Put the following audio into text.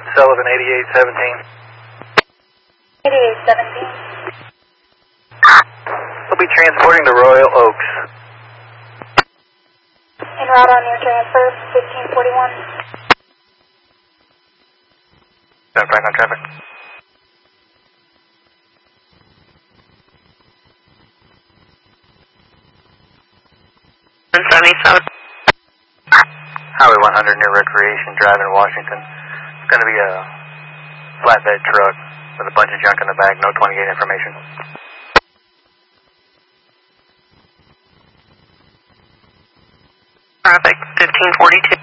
Sullivan 8817. 8817. We'll be transporting to Royal Oaks. En route on your transfer, 1541. Back on traffic. Highway 100 near Recreation Drive in Washington. It's going to be a flatbed truck with a bunch of junk in the back, no 28 information. Traffic 1542.